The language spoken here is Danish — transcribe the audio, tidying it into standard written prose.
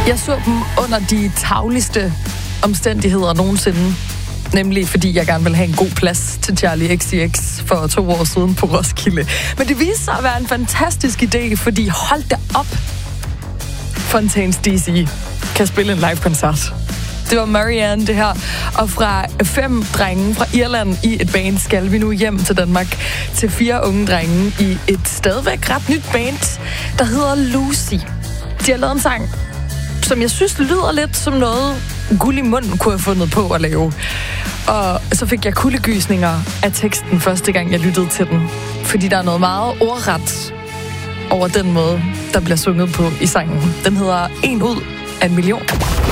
Jeg så dem under de tavligste omstændigheder nogensinde. Nemlig fordi jeg gerne ville have en god plads til Charlie XCX for 2 år siden på Roskilde. Men det viste sig at være en fantastisk idé, fordi hold da op, Fontaines DC kan spille en live-koncert. Det var Marianne, det her. Og fra 5 drenge fra Irland i et band skal vi nu hjem til Danmark til 4 unge drenge i et stadigvæk ret nyt band, der hedder Lucy. De har lavet en sang, som jeg synes lyder lidt som noget Guld i munden kunne have fundet på at lave. Og så fik jeg kuldegysninger af teksten første gang, jeg lyttede til den. Fordi der er noget meget ordret over den måde, der bliver sunget på i sangen. Den hedder 1 ud af 1 million.